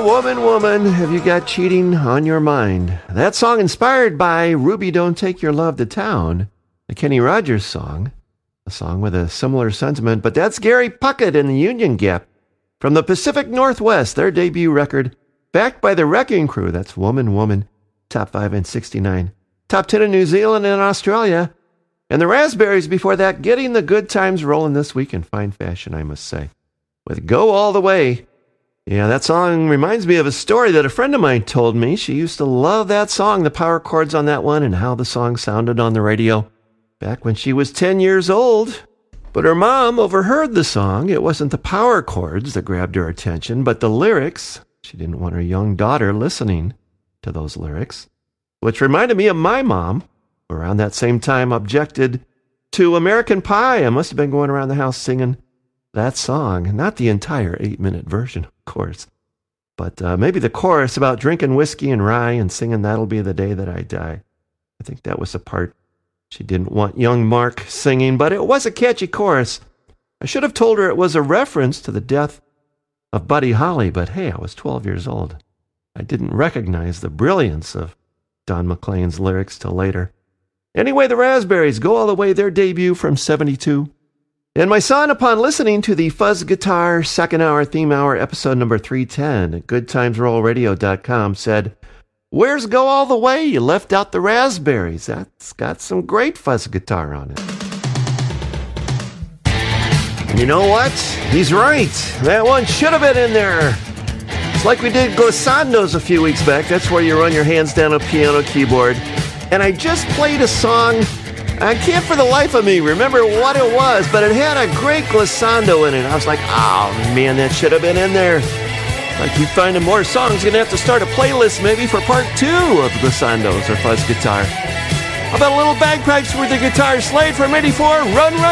Woman, Woman, have you got cheating on your mind? That song inspired by Ruby Don't Take Your Love to Town, the Kenny Rogers song, a song with a similar sentiment, but that's Gary Puckett and the Union Gap from the Pacific Northwest, their debut record, backed by the Wrecking Crew. That's Woman, Woman, top 5 in 69, top 10 in New Zealand and Australia, and the Raspberries before that, getting the good times rolling this week in fine fashion, I must say, with Go All the Way. Yeah, that song reminds me of a story that a friend of mine told me. She used to love that song, the power chords on that one, and how the song sounded on the radio back when she was 10 years old. But her mom overheard the song. It wasn't the power chords that grabbed her attention, but the lyrics. She didn't want her young daughter listening to those lyrics, which reminded me of my mom, who around that same time objected to American Pie. I must have been going around the house singing that song, not the entire 8-minute version, of course, but maybe the chorus about drinking whiskey and rye and singing That'll Be the Day That I Die. I think that was the part she didn't want young Mark singing, but it was a catchy chorus. I should have told her it was a reference to the death of Buddy Holly, but hey, I was 12 years old. I didn't recognize the brilliance of Don McLean's lyrics till later. Anyway, the Raspberries, Go All the Way, their debut from 72. And my son, upon listening to the Fuzz Guitar second hour, theme hour, episode number 310 at goodtimesrollradio.com said, "Where's Go All the Way? You left out the Raspberries. That's got some great fuzz guitar on it." And you know what? He's right. That one should have been in there. It's like we did Glissandos a few weeks back. That's where you run your hands down a piano keyboard. And I just played a song. I can't for the life of me remember what it was, but it had a great glissando in it. I was like, oh man, that should have been in there. I keep finding more songs. Gonna have to start a playlist maybe for part 2 of glissandos or fuzz guitar. How about a little bagpipes with the guitar? Slade from 84, Run, Run.